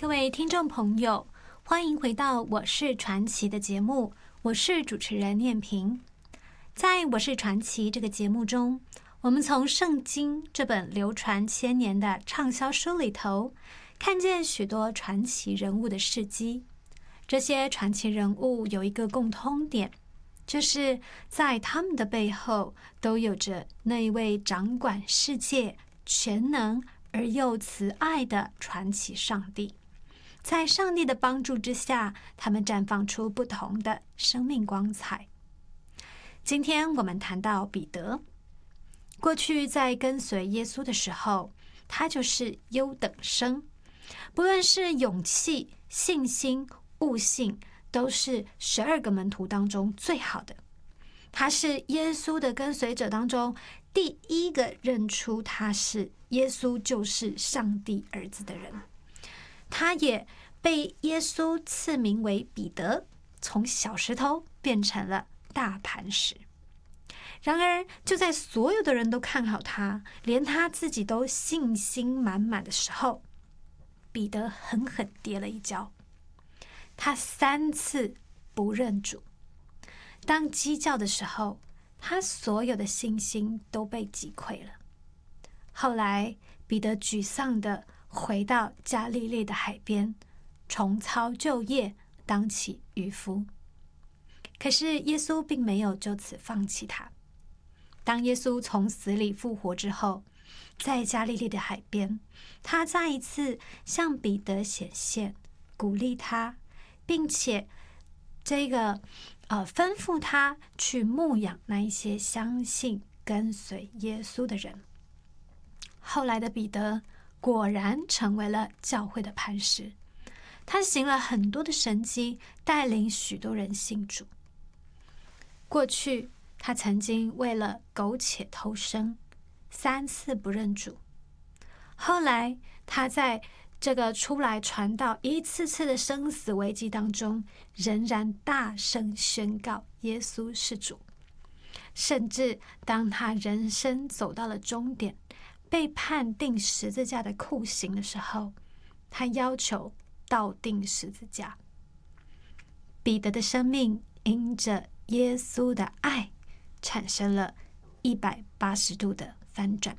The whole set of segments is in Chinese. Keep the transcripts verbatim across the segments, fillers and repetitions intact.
各位听众朋友，欢迎回到我是传奇的节目，我是主持人念萍。在我是传奇这个节目中，我们从圣经这本流传千年的畅销书里头，看见许多传奇人物的事迹。这些传奇人物有一个共通点，就是在他们的背后都有着那一位掌管世界、全能而又慈爱的传奇上帝。在上帝的帮助之下，他们绽放出不同的生命光彩。今天我们谈到彼得，过去在跟随耶稣的时候，他就是优等生，不论是勇气、信心、悟性，都是十二个门徒当中最好的。他是耶稣的跟随者当中第一个认出他是耶稣就是上帝儿子的人。他也被耶稣赐名为彼得，从小石头变成了大磐石。然而就在所有的人都看好他，连他自己都信心满满的时候，彼得狠狠跌了一跤。他三次不认主，当鸡叫的时候，他所有的信心都被击溃了。后来彼得沮丧地回到加利利的海边，重操旧业，当起渔夫。可是耶稣并没有就此放弃他。当耶稣从死里复活之后，在加利利的海边，他再一次向彼得显现，鼓励他，并且这个呃吩咐他去牧养那一些相信跟随耶稣的人。后来的彼得果然成为了教会的磐石，他行了很多的神迹，带领许多人信主。过去他曾经为了苟且偷生，三次不认主。后来他在这个出来传道一次次的生死危机当中，仍然大声宣告耶稣是主。甚至当他人生走到了终点，被判定十字架的酷刑的时候，他要求倒钉十字架。彼得的生命因着耶稣的爱，产生了一百八十度的翻转。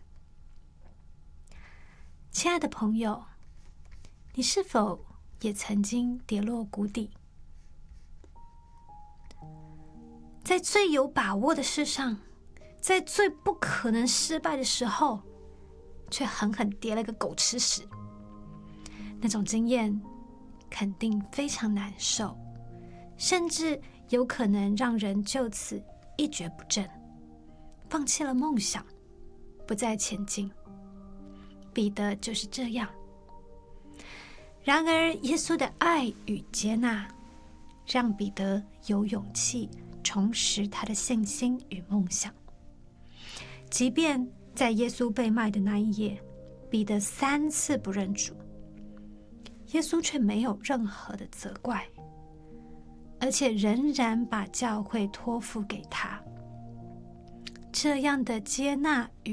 亲爱的朋友，你是否也曾经跌落谷底？在最有把握的事上，在最不可能失败的时候，却狠狠跌了个狗吃屎。那种经验肯定非常难受，甚至有可能让人就此一蹶不振，放弃了梦想，不再前进。彼得就是这样。然而耶稣的爱与接纳，让彼得有勇气重拾他的信心与梦想。即便在耶稣被卖的那一夜，彼得三次不认主，耶稣却没有任何的责怪，而且仍然把教会托付给他。这样的接纳与